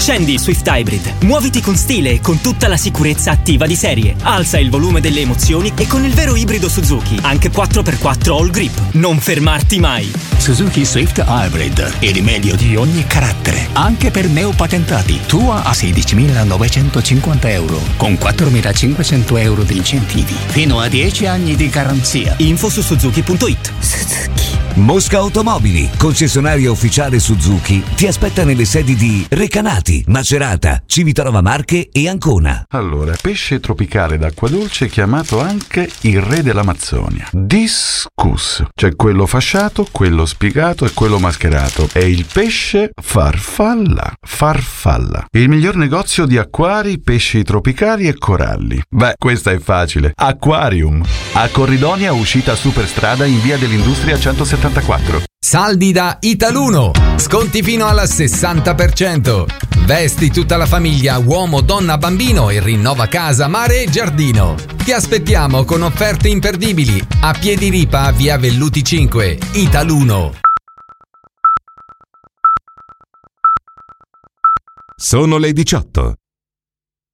Accendi il Swift Hybrid. Muoviti con stile e con tutta la sicurezza attiva di serie. Alza il volume delle emozioni e con il vero ibrido Suzuki, anche 4x4 All Grip. Non fermarti mai. Suzuki Swift Hybrid, il meglio di ogni carattere, anche per neopatentati. Tua a 16.950 euro, con 4.500 euro di incentivi, fino a 10 anni di garanzia. Info su Suzuki.it. Suzuki. Mosca Automobili, concessionaria ufficiale Suzuki, ti aspetta nelle sedi di Recanati, Macerata, Civitanova Marche e Ancona. Allora, pesce tropicale d'acqua dolce chiamato anche il re dell'Amazzonia. Discus. C'è quello fasciato, quello spiegato e quello mascherato. È il pesce farfalla. Farfalla. Il miglior negozio di acquari, pesci tropicali e coralli. Beh, questa è facile. Aquarium. A Corridonia, uscita Superstrada in via dell'Industria 174. Saldi da Italuno, sconti fino al 60%. Vesti tutta la famiglia, uomo, donna, bambino e rinnova casa, mare e giardino. Ti aspettiamo con offerte imperdibili a Piediripa, via Velluti 5, Italuno. Sono le 18.